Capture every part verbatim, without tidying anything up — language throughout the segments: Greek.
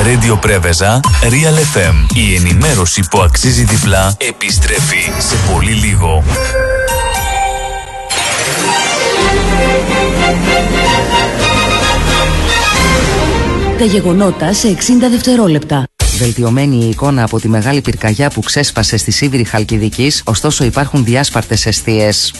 Radio Πρέβεζα, Real εφ εμ. Η ενημέρωση που αξίζει διπλά επιστρέφει σε πολύ λίγο. Τα γεγονότα σε εξήντα δευτερόλεπτα. Βελτιωμένη η εικόνα από τη μεγάλη πυρκαγιά που ξέσπασε στη Σίβηρη Χαλκιδικής, ωστόσο υπάρχουν διάσπαρτες εστίες.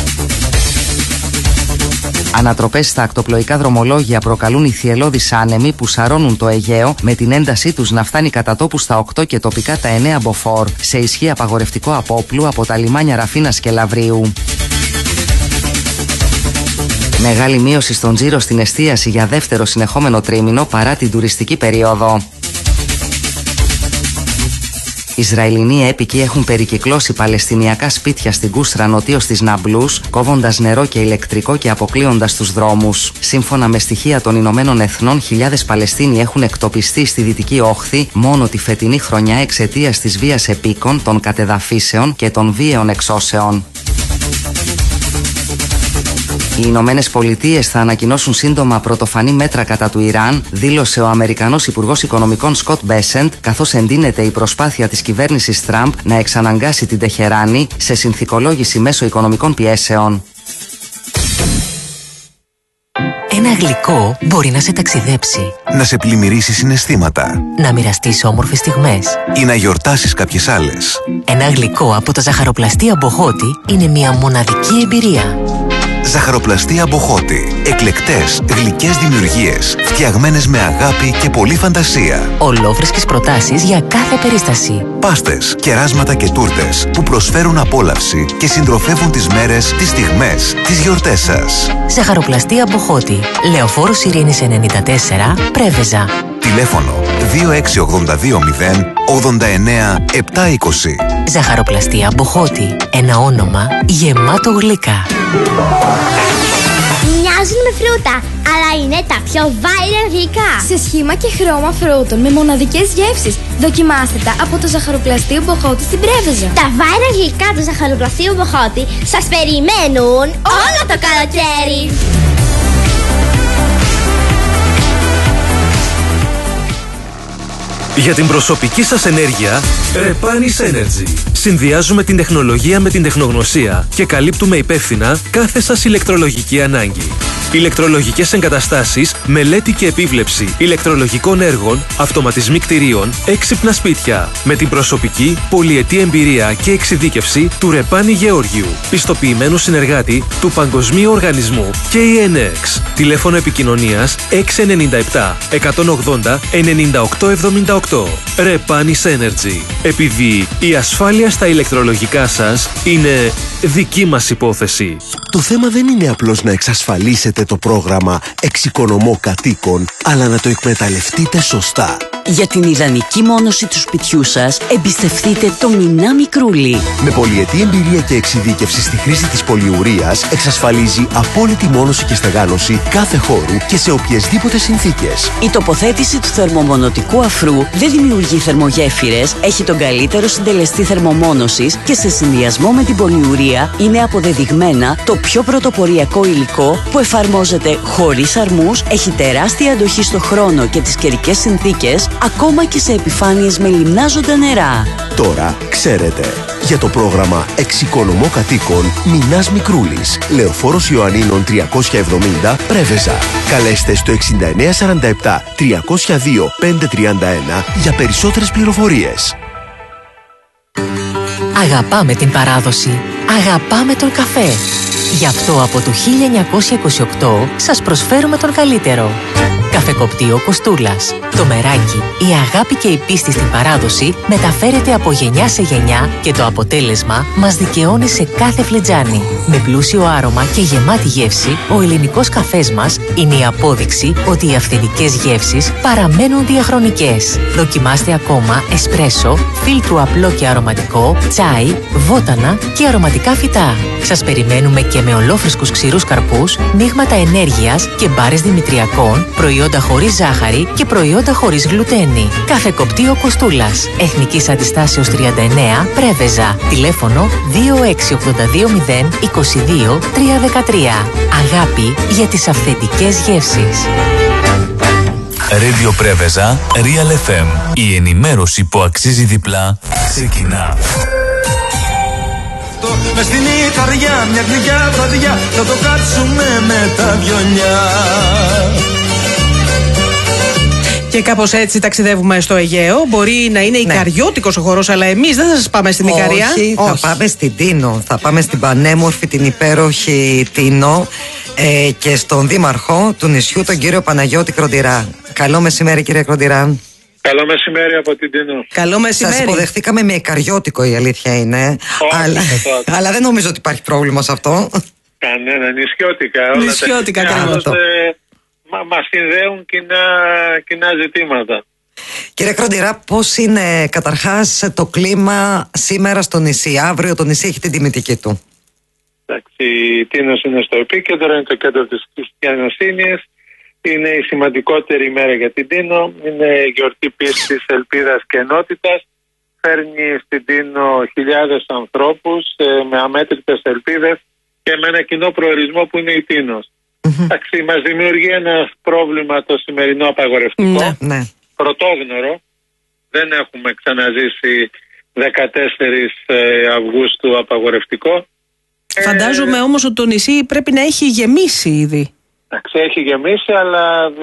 Ανατροπές στα ακτοπλοϊκά δρομολόγια προκαλούν ηθιελώδεις άνεμοι που σαρώνουν το Αιγαίο, με την έντασή τους να φτάνει κατά τόπου στα οκτώ και τοπικά τα εννέα μποφόρ, σε ισχύ απαγορευτικό απόπλου από τα λιμάνια Ραφίνας και Λαβρίου. Μεγάλη μείωση στον τζίρο στην εστίαση για δεύτερο συνεχόμενο τρίμηνο παρά την τουριστική περίοδο. Ισραηλινοί έπικοι έχουν περικυκλώσει παλαιστινιακά σπίτια στην Κούστρα νοτίως της Ναμπλούς, κόβοντας νερό και ηλεκτρικό και αποκλείοντας τους δρόμους. Σύμφωνα με στοιχεία των Ηνωμένων Εθνών, χιλιάδες Παλαιστίνοι έχουν εκτοπιστεί στη Δυτική Όχθη μόνο τη φετινή χρονιά εξαιτίας της βίας επίκων, των κατεδαφίσεων και των βίαιων εξώσεων. Οι Ηνωμένες Πολιτείες θα ανακοινώσουν σύντομα πρωτοφανή μέτρα κατά του Ιράν, δήλωσε ο Αμερικανός Υπουργός Οικονομικών Σκοτ Μπέσεντ, καθώς εντείνεται η προσπάθεια της κυβέρνησης Τραμπ να εξαναγκάσει την Τεχεράνη σε συνθηκολόγηση μέσω οικονομικών πιέσεων. Ένα γλυκό μπορεί να σε ταξιδέψει, να σε πλημμυρίσει συναισθήματα, να μοιραστείς όμορφες στιγμές ή να γιορτάσεις κάποιες άλλες. Ένα γλυκό από το ζαχαροπλαστή Αμποχώτη είναι μια μοναδική εμπειρία. Ζαχαροπλαστή Αμποχώτη. Εκλεκτές, γλυκές δημιουργίες, φτιαγμένες με αγάπη και πολλή φαντασία. Ολόφρεσκες προτάσεις για κάθε περίσταση. Πάστες, κεράσματα και τούρτες που προσφέρουν απόλαυση και συντροφεύουν τις μέρες, τις στιγμές, τις γιορτές σας. Ζαχαροπλαστή Αμποχώτη. Λεωφόρος Ειρήνης ενενήντα τέσσερα, Πρέβεζα. Τηλέφωνο δύο έξι ογδόντα δύο μηδέν ογδόντα εννέα επτακόσια είκοσι. Ζαχαροπλαστή Αμποχώτη. Ένα όνομα γεμάτο γλυκά. Μοιάζουν με φρούτα, αλλά είναι τα πιο viral γλυκά. Σε σχήμα και χρώμα φρούτων με μοναδικές γεύσεις. Δοκιμάστε τα από το ζαχαροπλαστείο Αμποχώτη στην Πρέβεζα. Τα viral γλυκά του ζαχαροπλαστείου Αμποχώτη σας περιμένουν όλο το καλοκαίρι. Για την προσωπική σας ενέργεια, Repanis Energy. Συνδυάζουμε την τεχνολογία με την τεχνογνωσία και καλύπτουμε υπεύθυνα κάθε σας ηλεκτρολογική ανάγκη. Ηλεκτρολογικές εγκαταστάσεις, μελέτη και επίβλεψη ηλεκτρολογικών έργων, αυτοματισμοί κτηρίων, έξυπνα σπίτια. Με την προσωπική, πολυετή εμπειρία και εξειδίκευση του Ρεπάνη Γεώργιου, πιστοποιημένου συνεργάτη του Παγκοσμίου Οργανισμού κέι εν εξ. Τηλέφωνο επικοινωνίας έξι εννιά επτά εκατόν ογδόντα ενενήντα οκτώ εβδομήντα οκτώ. Repanis Energy. Επειδή η ασφάλεια στα ηλεκτρολογικά σας είναι δική μας υπόθεση. Το θέμα δεν είναι απλώς να εξασφαλίσετε το πρόγραμμα Εξοικονομώ Κατοίκων, αλλά να το εκμεταλλευτείτε σωστά. Για την ιδανική μόνωση του σπιτιού σας, εμπιστευτείτε το Μινά Μικρούλι. Με πολυετή εμπειρία και εξειδίκευση στη χρήση της πολυουρίας, εξασφαλίζει απόλυτη μόνωση και στεγάνωση κάθε χώρου και σε οποιασδήποτε συνθήκες. Η τοποθέτηση του θερμομονωτικού αφρού δεν δημιουργεί θερμογέφυρες, έχει τον καλύτερο συντελεστή θερμομόνωσης και σε συνδυασμό με την πολυουρία είναι αποδεδειγμένα το πιο πρωτοποριακό υλικό που εφαρμόζεται χωρίς αρμούς, έχει τεράστια αντοχή στο χρόνο και τις καιρικές συνθήκες, ακόμα και σε επιφάνειες με λιμνάζοντα νερά. Τώρα ξέρετε. Για το πρόγραμμα Εξοικονομώ Κατοίκων, Μινάς Μικρούλης, Λεωφόρος Ιωαννίνων τριακόσια εβδομήντα, Πρέβεζα. Καλέστε στο εξήντα εννέα σαράντα επτά τριακόσια δύο πεντακόσια τριάντα ένα για περισσότερες πληροφορίες. Αγαπάμε την παράδοση. Αγαπάμε τον καφέ. Γι' αυτό από το χίλια εννιακόσια είκοσι οκτώ σας προσφέρουμε τον καλύτερο. Καφεκοπτείο Κοστούλας. Το μεράκι, η αγάπη και η πίστη στην παράδοση μεταφέρεται από γενιά σε γενιά και το αποτέλεσμα μας δικαιώνει σε κάθε φλετζάνι. Με πλούσιο άρωμα και γεμάτη γεύση, ο ελληνικός καφές μας είναι η απόδειξη ότι οι αυθεντικές γεύσεις παραμένουν διαχρονικές. Δοκιμάστε ακόμα εσπρέσο, φίλτρου απλό και αρωματικό, τσάι, βότανα και αρωματικά φυτά. Σας περιμένουμε και με ολόφρεσκους ξηρούς καρπούς, μείγματα ενέργειας και μπάρες δημητριακών, προϊόντα χωρίς ζάχαρη και προϊόντα χωρίς γλουτένη. Καφεκοπτείο Κοστούλας. Εθνικής Αντιστάσεως τριάντα εννέα, Πρέβεζα. Τηλέφωνο δύο έξι ογδόντα δύο μηδέν είκοσι δύο τριακόσια δεκατρία. Αγάπη για τις αυθεντικές γεύσεις. Radio Πρέβεζα, Real εφ εμ. Η ενημέρωση που αξίζει διπλά ξεκινά. Μες στην Ικαριά, μια γλυκιά βραδιά, θα το κάτσουμε με τα βιολιά. Και κάπως έτσι ταξιδεύουμε στο Αιγαίο. Μπορεί να είναι ικαριώτικος ο χώρος, αλλά εμείς δεν θα σας πάμε στην Ικαρία. Όχι, θα Όχι. πάμε στην Τίνο. Θα πάμε στην πανέμορφη, την υπέροχη Τίνο ε, και στον δήμαρχο του νησιού, τον κύριο Παναγιώτη Κροντηρά. Καλό μεσημέρι, κύριε Κροντηρά. Καλό μεσημέρι από την Τίνο. Καλό μεσημέρι. Σας υποδεχτήκαμε με ικαριώτικο, η αλήθεια είναι. Όχι, αλλά, αλλά δεν νομίζω ότι υπάρχει πρόβλημα σε αυτό. Κανένα, νησιώτικα. Νησιώτικα, όλα τα Μα, μας συνδέουν κοινά, κοινά ζητήματα. Κύριε Κροντηρά, πώς είναι καταρχάς το κλίμα σήμερα στο νησί? Αύριο το νησί έχει την τιμητική του. Εντάξει, η Τίνος είναι στο επίκεντρο, είναι το κέντρο της χριστιανοσύνης. Είναι η σημαντικότερη ημέρα για την Τίνο. Είναι γιορτή πίστης, ελπίδας και ενότητας. Φέρνει στην Τίνο χιλιάδες ανθρώπους με αμέτρητες ελπίδες και με ένα κοινό προορισμό που είναι η Τίνος. Εντάξει, mm-hmm. μας δημιουργεί ένα πρόβλημα το σημερινό απαγορευτικό. Ναι, ναι. Πρωτόγνωρο. Δεν έχουμε ξαναζήσει δεκατέσσερις Αυγούστου απαγορευτικό. Φαντάζομαι ε, όμως ότι το νησί πρέπει να έχει γεμίσει ήδη. Εντάξει, έχει γεμίσει, αλλά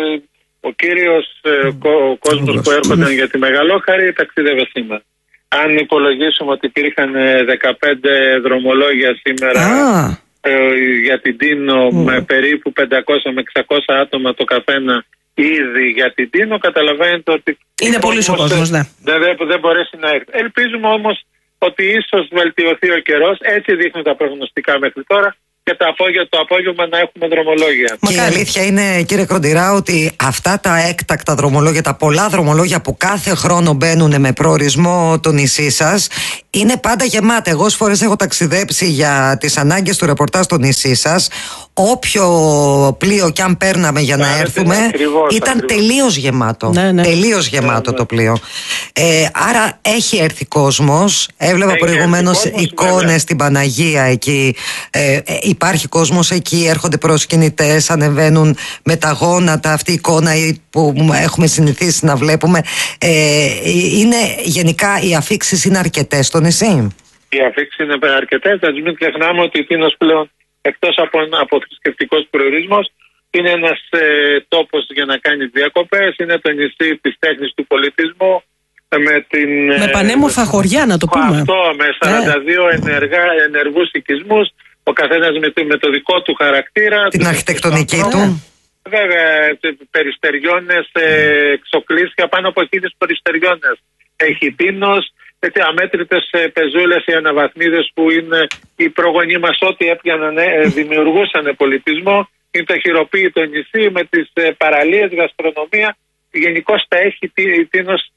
ο κύριος mm. ο κόσμος mm. που έρχονταν mm. για τη Μεγαλόχαρη ταξίδευε σήμερα. Αν υπολογίσουμε ότι υπήρχαν δεκαπέντε δρομολόγια σήμερα ah. για την Τίνο mm. με περίπου πεντακόσια με εξακόσια άτομα το καθένα ήδη για την Τίνο, καταλαβαίνετε ότι είναι πολύ ο κόσμος, ναι. δεν, δεν, δεν μπορέσει να έρθει. Ελπίζουμε όμως ότι ίσως βελτιωθεί ο καιρός, έτσι δείχνουν τα προγνωστικά μέχρι τώρα, και το απόγευμα, το απόγευμα να έχουμε δρομολόγια. Και η αλήθεια είναι, κύριε Κροντηρά, ότι αυτά τα έκτακτα δρομολόγια, τα πολλά δρομολόγια που κάθε χρόνο μπαίνουν με προορισμό το νησί σας, είναι πάντα γεμάτα. Εγώ όσες φορές έχω ταξιδέψει για τις ανάγκες του ρεπορτάζ στο νησί σας, όποιο πλοίο κι αν παίρναμε για να έρθουμε, ακριβώς, ήταν ακριβώς. τελείως γεμάτο. Ναι, ναι. Τελείως γεμάτο ναι, το πλοίο. Ε, άρα έχει έρθει κόσμος. Έβλεπα προηγουμένως εικόνες στην Παναγία εκεί. Ε, υπάρχει κόσμος εκεί, έρχονται προσκυνητές, ανεβαίνουν με τα γόνατα. Αυτή η εικόνα που έχουμε συνηθίσει να βλέπουμε. Ε, είναι γενικά οι αφίξεις είναι αρκετές στο νησί. Οι αφίξεις είναι αρκετές. Να μην ξεχνάμε ότι η Τίνος πλέον, εκτός από, από θρησκευτικός προορισμός, είναι ένας ε, τόπος για να κάνει διακοπές, είναι το νησί της τέχνης του πολιτισμού, με, την, με πανέμορφα ε, χωριά να το πούμε. Αυτό, με σαράντα δύο yeah. ενεργά, ενεργούς οικισμούς, ο καθένας με, με το δικό του χαρακτήρα. Την αρχιτεκτονική του. Βέβαια, περιστεριώνες, ε, εξοκλήσια, πάνω από χίλιες περιστεριώνες. Έχει Τίνος, αμέτρητες πεζούλες, οι αναβαθμίδες που είναι οι προγονείς μας, ό,τι έπιαναν, δημιουργούσαν πολιτισμό. Είναι το χειροποίητο νησί με τις παραλίες, γαστρονομία. Γενικώς τα έχει η Τίνος.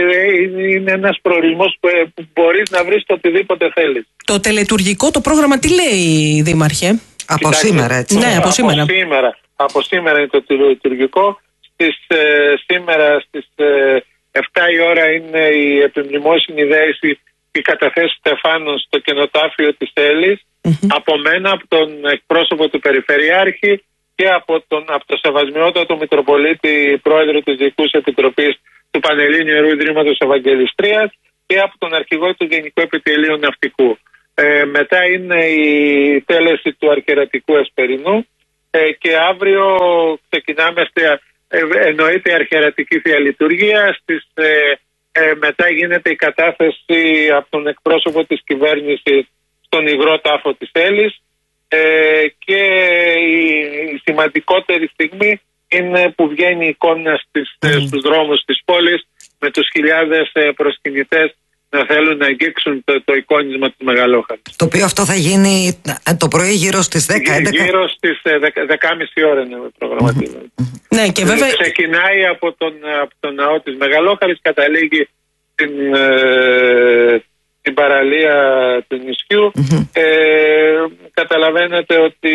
Είναι ένας προορισμός που μπορείς να βρεις το οτιδήποτε θέλεις. Το τελετουργικό το πρόγραμμα τι λέει, Δήμαρχε? Από Κοιτάξτε, σήμερα έτσι. Ναι, από σήμερα. Από σήμερα, από σήμερα είναι το τελετουργικό. Στις, ε, σήμερα στις ε, εφτά η ώρα είναι η επιμνημόσυνη δέηση η καταθέση Στεφάνων στο κενοτάφιο της Έλης, mm-hmm. από μένα, από τον εκπρόσωπο του Περιφερειάρχη και από, τον, από το Σεβασμιότατο Μητροπολίτη, πρόεδρο της Διοικούς Επιτροπής του Πανελλήνιου Ιερού Ιδρύματος Ευαγγελιστρίας και από τον αρχηγό του Γενικού Επιτελείου Ναυτικού. Ε, μετά είναι η τέλεση του Αρχιερατικού Εσπερινού ε, και αύριο ξεκινάμε στη, ε, εννοείται η Αρχιερατική Θεία Λειτουργία. Στις, ε, ε, μετά γίνεται η κατάθεση από τον εκπρόσωπο της κυβέρνησης στον υγρό τάφο της Έλης ε, και η, η σημαντικότερη στιγμή είναι που βγαίνει η εικόνα στις, mm. στους δρόμους της πόλης με τους χιλιάδες προσκυνητές να θέλουν να αγγίξουν το, το εικόνισμα της Μεγαλόχαρης. Το οποίο αυτό θα γίνει το πρωί γύρω στις δέκα έντεκα. Γύρω στις δέκα και μισή ώρα είναι προγραμματισμένο. Mm-hmm. Ναι, και βέβαια... Ξεκινάει από τον, από τον ναό της Μεγαλόχαρης, καταλήγει στην, ε, στην παραλία του νησιού. Mm-hmm. Ε, καταλαβαίνετε ότι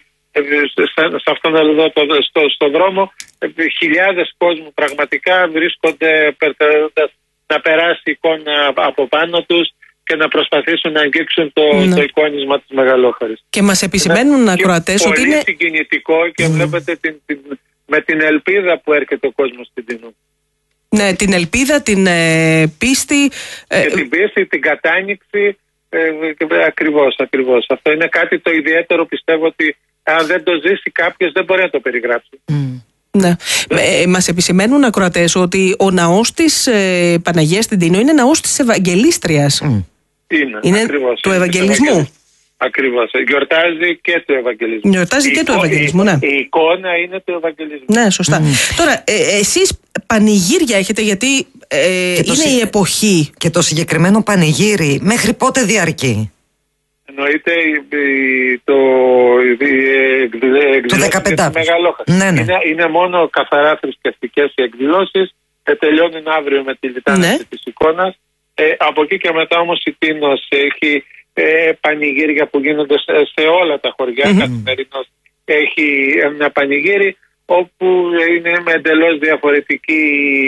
σε αυτόν εδώ το, στο, στο δρόμο χιλιάδες κόσμου πραγματικά βρίσκονται περτερώντας να περάσει η εικόνα από πάνω τους και να προσπαθήσουν να αγγίξουν το, ναι. το εικόνισμα της Μεγαλόχαρης. Και μας επισημαίνουν ακροατές ότι είναι πολύ συγκινητικό και mm. βλέπετε την, την με την ελπίδα που έρχεται ο κόσμος στην Τίνο. Ναι, την ελπίδα, την ε, πίστη. Ε, και την πίστη, την κατάνοιξη. Ε, ακριβώς, ακριβώς. Αυτό είναι κάτι το ιδιαίτερο, πιστεύω ότι αν δεν το ζήσει κάποιος δεν μπορεί να το περιγράψει. Mm. Ναι. Ε, μας επισημαίνουν ακροατές ότι ο ναός της ε, Παναγίας στην Τίνο είναι ναός της Ευαγγελίστριας. Mm. Είναι, είναι ακριβώς, του Ευαγγελισμού. Ακριβώς. Γιορτάζει και του Ευαγγελισμού. Γιορτάζει η και του Ευαγγελισμού, ναι. Η, η εικόνα είναι του Ευαγγελισμού. Ναι, σωστά. Mm. Τώρα, ε, εσείς πανηγύρια έχετε, γιατί ε, είναι συ... η εποχή. Και το συγκεκριμένο πανηγύρι μέχρι πότε διαρκεί? Εννοείται το, το δεκαπέντε. Ναι, ναι. Είναι, είναι μόνο καθαρά θρησκευτικές οι εκδηλώσεις. Θα τελειώνουν αύριο με τη λιτάνιση, ναι, της εικόνας. Ε, από εκεί και μετά όμως η Τίνος έχει ε, πανηγύρια που γίνονται σε, σε όλα τα χωριά. Mm-hmm. Καθημερινώς έχει ένα πανηγύρι όπου είναι με εντελώς διαφορετική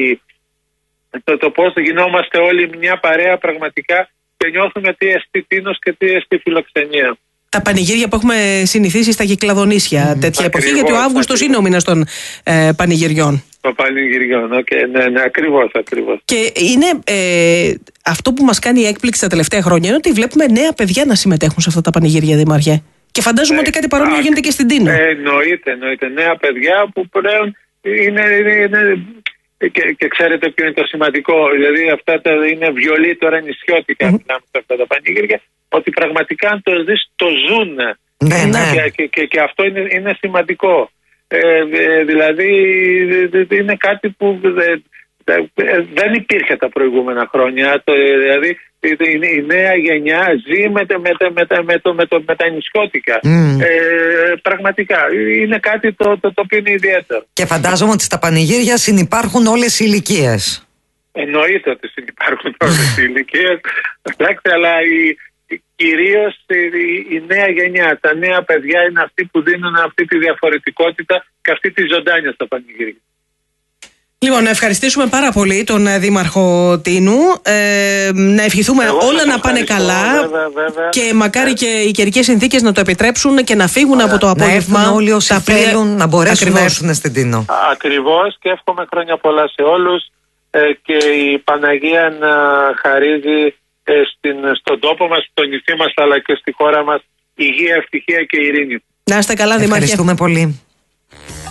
το, το πώς γινόμαστε όλοι μια παρέα πραγματικά και νιώθουμε τι εστί Τίνος και τι εστί φιλοξενία. Τα πανηγύρια που έχουμε συνηθίσει στα Κυκλαδονήσια, mm. τέτοια ακριβώς, εποχή, γιατί ο Αύγουστος είναι ο μήνας των ε, πανηγυριών. Των πανηγυριών, okay, ναι, ναι, ακριβώς, ακριβώς. Και είναι ε, αυτό που μας κάνει έκπληξη τα τελευταία χρόνια είναι ότι βλέπουμε νέα παιδιά να συμμετέχουν σε αυτά τα πανηγύρια, Δήμαρχε. Και φαντάζομαι ε, ότι κάτι παρόμοιο α, γίνεται και στην Τίνο. Ε, εννοείται, εννοείται. Νέα παιδιά που πλέον είναι, είναι, είναι και, και ξέρετε ποιο είναι το σημαντικό. Δηλαδή αυτά τα είναι βιολί τώρα νησιώτικα, mm-hmm. μιλάμε σε αυτά τα πανηγύρια, ότι πραγματικά αν το δεις το ζουν. Ναι, ναι. Και, και, και, και αυτό είναι, είναι σημαντικό. Ε, ε, δηλαδή είναι κάτι που ε, ε, δεν υπήρχε τα προηγούμενα χρόνια. Το, δηλαδή η νέα γενιά ζει με, με, με, με, με, το, με, το, με τα νησιώτικα. Mm. Ε, πραγματικά είναι κάτι το, το, το οποίο είναι ιδιαίτερο. Και φαντάζομαι ότι στα πανηγύρια συνυπάρχουν όλες οι ηλικίες. Εννοείται ότι συνυπάρχουν όλες οι ηλικίες. Αλλά η, κυρίως η, η νέα γενιά, τα νέα παιδιά είναι αυτοί που δίνουν αυτή τη διαφορετικότητα και αυτή τη ζωντάνια στα πανηγύρια. Λοιπόν, να ευχαριστήσουμε πάρα πολύ τον Δήμαρχο Τίνου, ε, να ευχηθούμε εγώ όλα να πάνε καλά, βέβαια, βέβαια. Και μακάρι ε. και οι καιρικές συνθήκες να το επιτρέψουν και να φύγουν Ωραία. από το απόγευμα. Να έρθουν όλοι όσοι θέλουν να μπορέσουν Ακριβώς. να έρθουν στην Τίνο. Ακριβώς, και εύχομαι χρόνια πολλά σε όλους ε, και η Παναγία να χαρίζει ε, στην, στον τόπο μας, στο νησί μας αλλά και στη χώρα μας υγεία, ευτυχία και ειρήνη. Να είστε καλά, Δήμαρχε. Ευχαριστούμε πολύ.